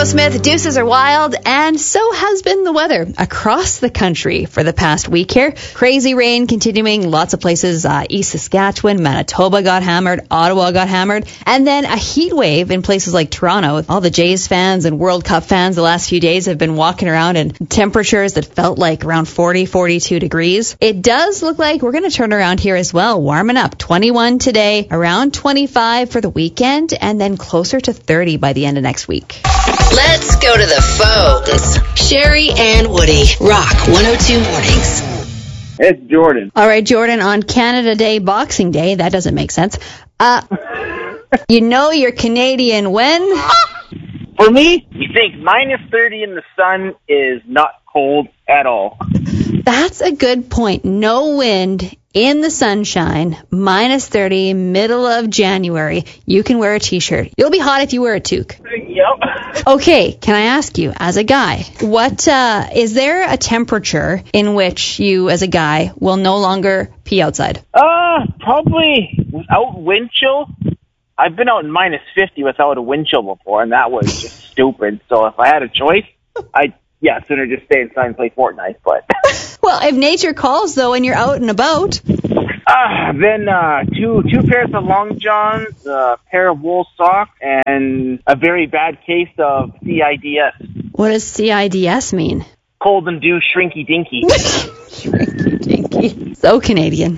Aerosmith, Deuces Are Wild, and so has been the weather across the country for the past week here. Crazy rain continuing, lots of places, East Saskatchewan, Manitoba got hammered, Ottawa got hammered, and then a heat wave in places like Toronto. All the Jays fans and World Cup fans the last few days have been walking around in temperatures that felt like around 40, 42 degrees. It does look like we're going to turn around here as well, warming up. 21 today, around 25 for the weekend, and then closer to 30 by the end of next week. Let's go to the phones. Sherry and Woody, Rock 102 Mornings. It's Jordan. All right, Jordan, on Canada Day, Boxing Day, that doesn't make sense. You know you're Canadian when? For me, you think minus 30 in the sun is not cold at all. That's a good point. No wind in the sunshine, minus 30, middle of January. You can wear a t-shirt. You'll be hot if you wear a toque. Yep. Okay, can I ask you, as a guy, what is there a temperature in which you, as a guy, will no longer pee outside? Probably without wind chill. I've been out in minus 50 without a wind chill before, and that was just stupid. So if I had a choice, I'd sooner just stay inside and play Fortnite, but... Well, if nature calls, though, and you're out and about... Then two pairs of long johns, a pair of wool socks, and a very bad case of CIDS. What does CIDS mean? Cold and dew shrinky dinky. Shrinky dinky. So Canadian.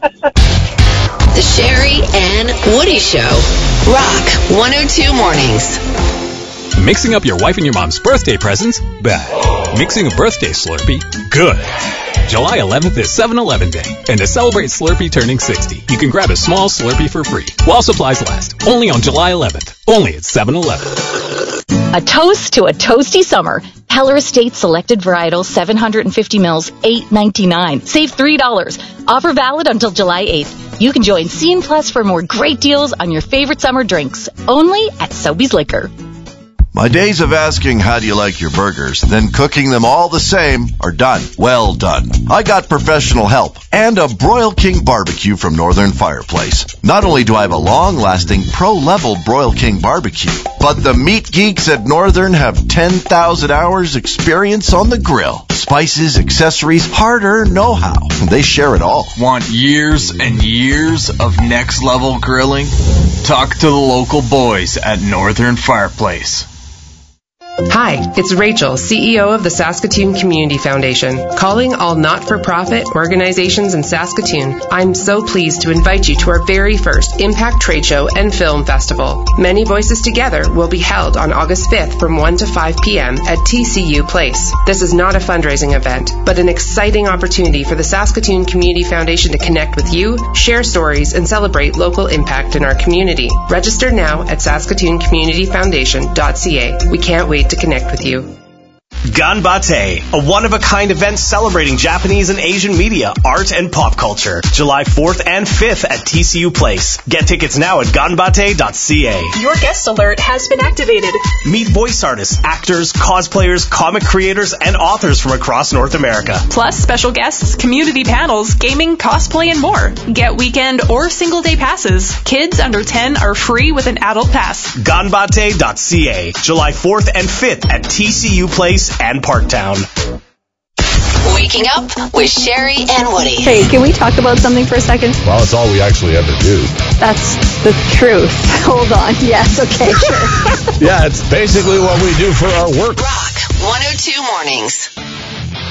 The Sherry and Woody Show. Rock 102 Mornings. Mixing up your wife and your mom's birthday presents? Bad. Mixing a birthday Slurpee? Good. July 11th is 7-Eleven Day, and to celebrate Slurpee turning 60, you can grab a small Slurpee for free while supplies last. Only on July 11th. Only at 7-Eleven. A toast to a toasty summer. Peller Estates Selected Varietal 750 mils, $8.99. Save $3. Offer valid until July 8th. You can join Scene Plus for more great deals on your favorite summer drinks. Only at Sobeys Liquor. My days of asking how do you like your burgers, then cooking them all the same are done. Well done. I got professional help and a Broil King barbecue from Northern Fireplace. Not only do I have a long-lasting pro-level Broil King barbecue, but the meat geeks at Northern have 10,000 hours experience on the grill. Spices, accessories, hard-earned know-how. They share it all. Want years and years of next-level grilling? Talk to the local boys at Northern Fireplace. Hi, it's Rachel, CEO of the Saskatoon Community Foundation, calling all not-for-profit organizations in Saskatoon. I'm so pleased to invite you to our very first Impact Trade Show and Film Festival. Many Voices Together will be held on August 5th from 1 to 5 p.m. at TCU Place. This is not a fundraising event, but an exciting opportunity for the Saskatoon Community Foundation to connect with you, share stories, and celebrate local impact in our community. Register now at saskatooncommunityfoundation.ca. We can't wait to connect with you. Ganbate, a one-of-a-kind event celebrating Japanese and Asian media, art, and pop culture. July 4th and 5th at TCU Place. Get tickets now at ganbate.ca. Your guest alert has been activated. Meet voice artists, actors, cosplayers, comic creators, and authors from across North America. Plus special guests, community panels, gaming, cosplay, and more. Get weekend or single-day passes. Kids under 10 are free with an adult pass. Ganbate.ca. July 4th and 5th at TCU Place and Parktown. Waking up with Sherry and Woody. Hey, can we talk about something for a second? Well, it's all we actually ever do. That's the truth. Hold on. Yes, okay, sure. Yeah, it's basically what we do for our work. Rock 102 Mornings.